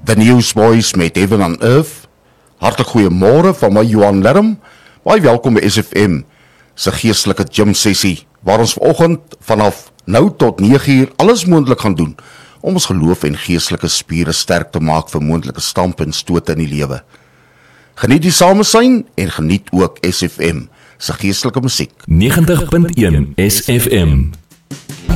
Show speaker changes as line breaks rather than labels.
The Newsboys met Heaven on Earth. Hartlik goeiemôre van my Johan Lerm. Baie welkom by SFM se geestelike gym sessie waar ons vanoggend vanaf nou tot 9uur alles moontlik gaan doen om ons geloof en geestelike spiere sterk te maak vir moontlike stampe en stote in die lewe. Geniet die samesyn en geniet ook SFM se geestelike musiek.
90.1 SFM